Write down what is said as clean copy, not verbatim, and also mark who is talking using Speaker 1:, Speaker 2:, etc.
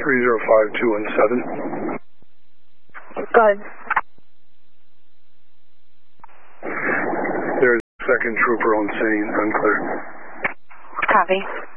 Speaker 1: 305-217.
Speaker 2: Go ahead.
Speaker 1: There's second trooper on scene, unclear.
Speaker 2: Copy.